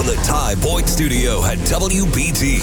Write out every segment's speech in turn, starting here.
the Ty Boyd Studio at WBT.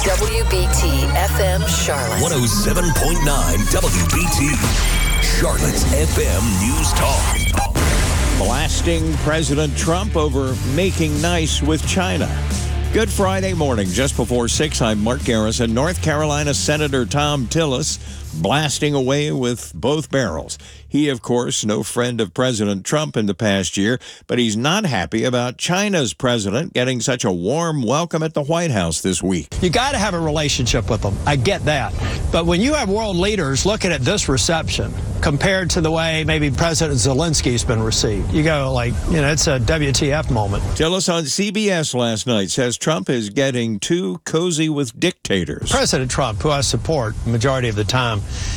WBT FM Charlotte. 107.9 WBT. Charlotte's FM News Talk. Blasting President Trump over making nice with China. Good Friday morning, just before 6. I'm Mark Garrison. North Carolina Senator Thom Tillis blasting away with both barrels. He, of course, no friend of President Trump in the past year, but he's not happy about China's president getting such a warm welcome at the White House this week. You got to have a relationship with them. I get that. But when you have world leaders looking at this reception compared to the way maybe President Zelensky's been received, you go like, it's a WTF moment. Tillis on CBS last night says Trump is getting too cozy with dictators. President Trump, who I support the majority of the time,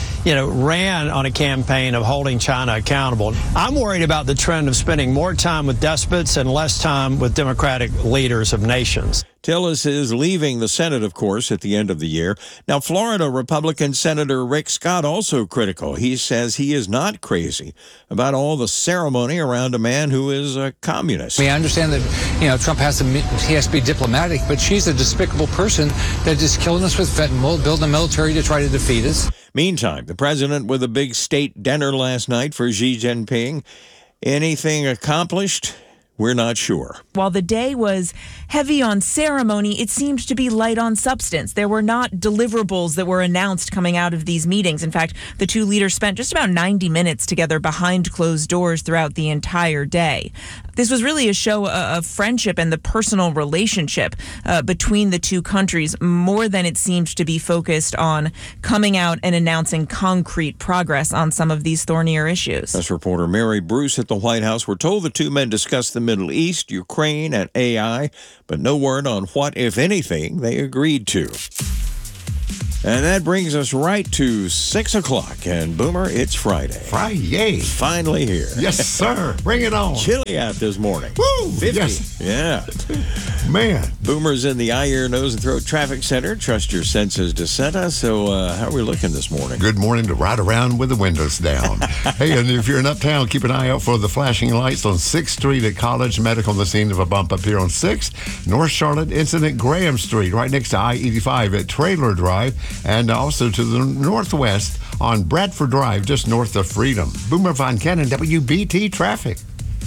ran on a campaign of holding China accountable. I'm worried about the trend of spending more time with despots and less time with democratic leaders of nations. Tillis is leaving the Senate, of course, at the end of the year. Now, Florida Republican Senator Rick Scott also critical. He says he is not crazy about all the ceremony around a man who is a communist. I understand that, Trump has to be diplomatic, but she's a despicable person that is killing us with fentanyl, building a military to try to defeat us. Meantime, the president with a big state dinner last night for Xi Jinping. Anything accomplished? We're not sure. While the day was heavy on ceremony, it seemed to be light on substance. There were not deliverables that were announced coming out of these meetings. In fact, the two leaders spent just about 90 minutes together behind closed doors throughout the entire day. This was really a show of friendship and the personal relationship between the two countries, more than it seemed to be focused on coming out and announcing concrete progress on some of these thornier issues. That's reporter Mary Bruce at the White House. We're told the two men discussed the Middle East, Ukraine, and AI, but no word on what, if anything, they agreed to. And that brings us right to 6 o'clock. And Boomer, it's Friday. Friday. Finally here. Yes, sir. Bring it on. Chilly out this morning. Woo! 50. Yes. Yeah. Man. Boomer's in the eye, ear, nose, and throat traffic center. Trust your senses to Santa. So how are we looking this morning? Good morning to ride around with the windows down. Hey, and if you're in Uptown, keep an eye out for the flashing lights on 6th Street at College Medical, the scene of a bump up here on 6th. North Charlotte incident, Graham Street, right next to I-85 at Trailer Drive. And also to the northwest on Bradford Drive, just north of Freedom. Boomer Von Cannon, WBT Traffic.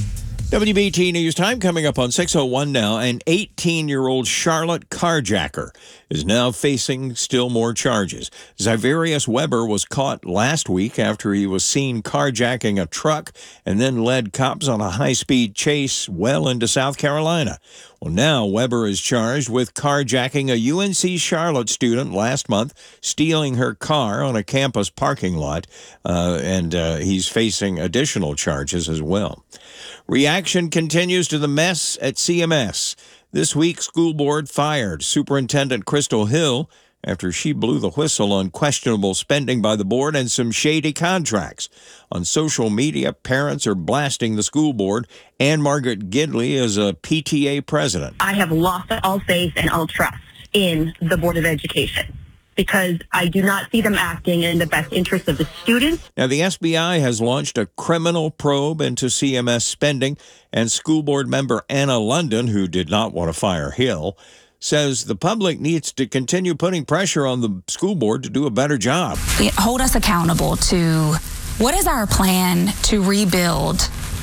WBT News Time coming up on 6:01 now. An 18-year-old Charlotte carjacker is now facing still more charges. Zyvarius Weber was caught last week after he was seen carjacking a truck and then led cops on a high-speed chase well into South Carolina. Well, now Weber is charged with carjacking a UNC Charlotte student last month, stealing her car on a campus parking lot, and he's facing additional charges as well. Reaction continues to the mess at CMS. This week, school board fired Superintendent Crystal Hill after she blew the whistle on questionable spending by the board and some shady contracts. On social media, parents are blasting the school board. Ann Margaret Gidley is a PTA president. I have lost all faith and all trust in the Board of Education, because I do not see them acting in the best interest of the students. Now, the SBI has launched a criminal probe into CMS spending, and school board member Anna London, who did not want to fire Hill, says the public needs to continue putting pressure on the school board to do a better job. Hold us accountable to what is our plan to rebuild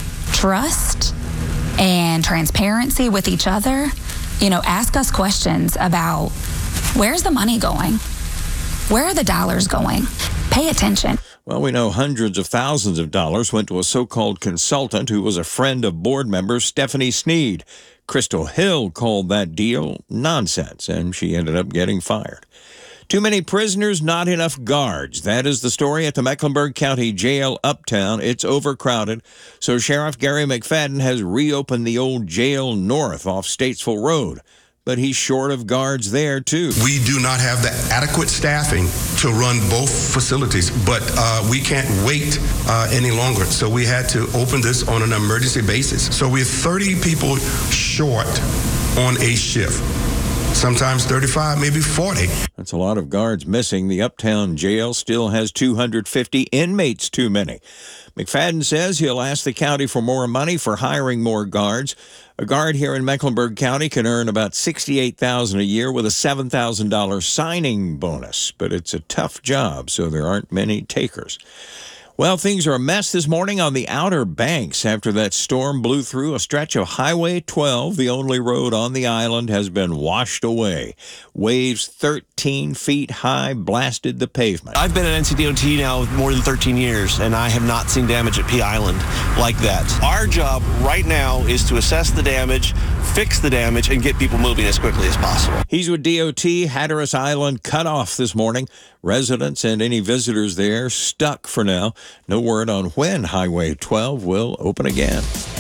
trust and transparency with each other. Ask us questions about where's the money going? Where are the dollars going? Pay attention. Well, we know hundreds of thousands of dollars went to a so-called consultant who was a friend of board member Stephanie Sneed. Crystal Hill called that deal nonsense, and she ended up getting fired. Too many prisoners, not enough guards. That is the story at the Mecklenburg County Jail Uptown. It's overcrowded, so Sheriff Gary McFadden has reopened the old jail north off Statesville Road. But he's short of guards there, too. We do not have the adequate staffing to run both facilities, but we can't wait any longer. So we had to open this on an emergency basis. So we're 30 people short on a shift. sometimes 35, maybe 40. That's a lot of guards missing. The Uptown jail still has 250 inmates too many. McFadden says he'll ask the county for more money for hiring more guards. A guard here in Mecklenburg County can earn about $68,000 a year with a $7,000 signing bonus, but it's a tough job, so there aren't many takers. Well, things are a mess this morning on the Outer Banks after that storm blew through a stretch of Highway 12. The only road on the island has been washed away. Waves 13 feet high blasted the pavement. I've been at NCDOT now more than 13 years, and I have not seen damage at Pea Island like that. Our job right now is to assess the damage, fix the damage, and get people moving as quickly as possible. He's with DOT. Hatteras Island cut off this morning. Residents and any visitors there stuck for now. No word on when Highway 12 will open again.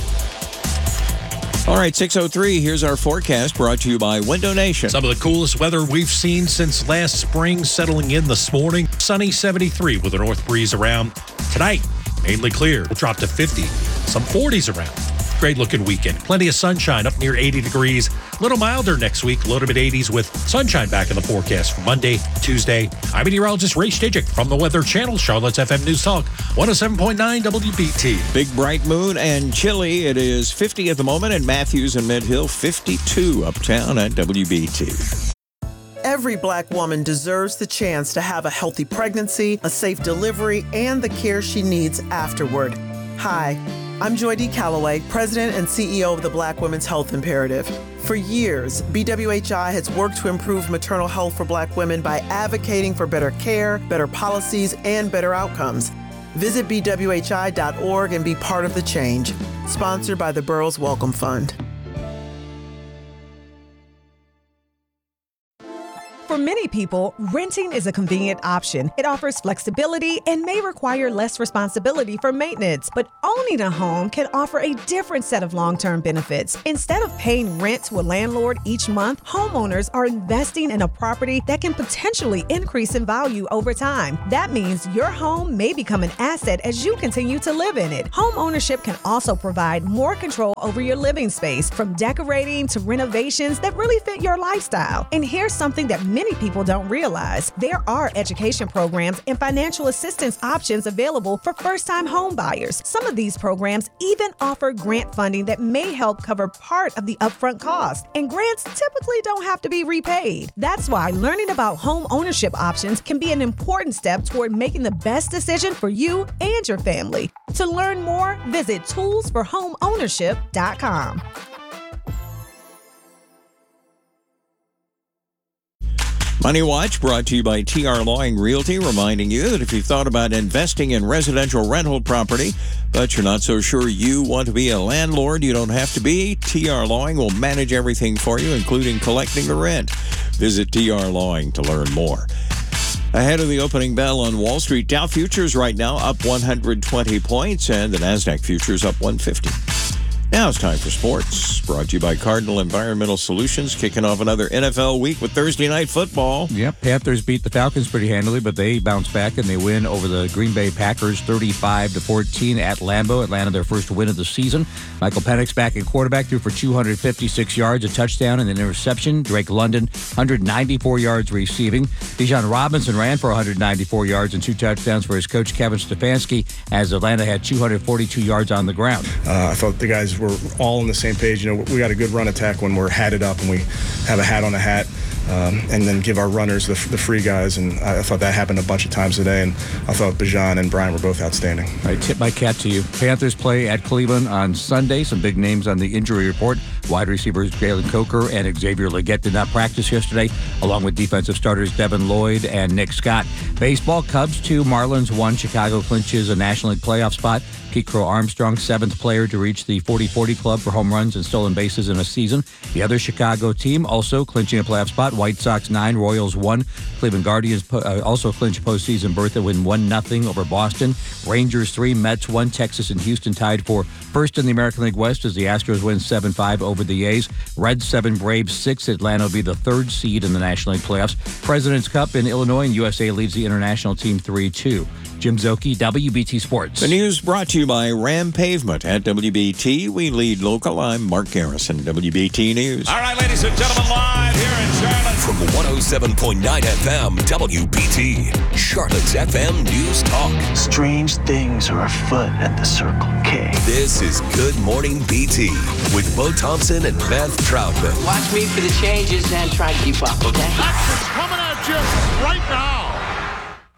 All right, 6:03, here's our forecast brought to you by Window Nation. Some of the coolest weather we've seen since last spring settling in this morning. Sunny 73 with a north breeze around. Tonight, mainly clear. We'll drop to 50. Some 40s around. Great looking weekend. Plenty of sunshine up near 80 degrees. A little milder next week, low to mid 80s with sunshine back in the forecast for Monday, Tuesday. I'm meteorologist Ray Stajic from the Weather Channel, Charlotte's FM News Talk, 107.9 WBT. Big bright moon and chilly. It is 50 at the moment in Matthews and Mid-Hill, 52 uptown at WBT. Every Black woman deserves the chance to have a healthy pregnancy, a safe delivery, and the care she needs afterward. Hi, I'm Joy D. Calloway, President and CEO of the Black Women's Health Imperative. For years, BWHI has worked to improve maternal health for Black women by advocating for better care, better policies, and better outcomes. Visit bwhi.org and be part of the change. Sponsored by the Burroughs Welcome Fund. For many people, renting is a convenient option. It offers flexibility and may require less responsibility for maintenance. But owning a home can offer a different set of long-term benefits. Instead of paying rent to a landlord each month, homeowners are investing in a property that can potentially increase in value over time. That means your home may become an asset as you continue to live in it. Home ownership can also provide more control over your living space, from decorating to renovations that really fit your lifestyle. And here's something that many people don't realize. There are education programs and financial assistance options available for first-time home buyers. Some of these programs even offer grant funding that may help cover part of the upfront cost. And grants typically don't have to be repaid. That's why learning about home ownership options can be an important step toward making the best decision for you and your family. To learn more, visit toolsforhomeownership.com. Money Watch brought to you by TR Lawing Realty, reminding you that if you've thought about investing in residential rental property, but you're not so sure you want to be a landlord, you don't have to be. TR Lawing will manage everything for you, including collecting the rent. Visit TR Lawing to learn more. Ahead of the opening bell on Wall Street, Dow Futures right now up 120 points, and the NASDAQ Futures up 150. Now it's time for sports, brought to you by Cardinal Environmental Solutions, kicking off another NFL week with Thursday Night Football. Yep, Panthers beat the Falcons pretty handily, but they bounce back and they win over the Green Bay Packers 35-14 at Lambeau. Atlanta, their first win of the season. Michael Penix back at quarterback, threw for 256 yards, a touchdown, and an interception. Drake London, 194 yards receiving. Bijan Robinson ran for 194 yards and 2 touchdowns for his coach, Kevin Stefanski, as Atlanta had 242 yards on the ground. I thought the guys were all on the same page. You know, we got a good run attack when we're hatted up and we have a hat on a hat, and then give our runners the free guys. And I thought that happened a bunch of times today. And I thought Bijan and Brian were both outstanding. All right, tip my cap to you. Panthers play at Cleveland on Sunday. Some big names on the injury report. Wide receivers Jalen Coker and Xavier Legette did not practice yesterday, along with defensive starters Devin Lloyd and Nick Scott. Baseball, Cubs 2, Marlins 1. Chicago clinches a National League playoff spot. Pete Crow Armstrong, 7th player to reach the 40-40 club for home runs and stolen bases in a season. The other Chicago team also clinching a playoff spot. White Sox 9, Royals 1. Cleveland Guardians also clinch postseason berth and win 1-0 over Boston. Rangers 3, Mets 1. Texas and Houston tied for first in the American League West as the Astros win 7-5 over the A's. Reds 7, Braves 6. Atlanta will be the 3rd seed in the National League playoffs. President's Cup in Illinois, and USA leads the international team 3-2. Jim Zoki, WBT Sports. The news brought to you by Ram Pavement at WBT. We lead local. I'm Mark Garrison, WBT News. All right, ladies and gentlemen, live here in Charlotte. From 107.9 FM, WBT, Charlotte's FM News Talk. Strange things are afoot at the Circle K. This is Good Morning BT with Bo Thompson and Beth Troutman. Watch me for the changes and try to keep up, okay? Action coming at you right now.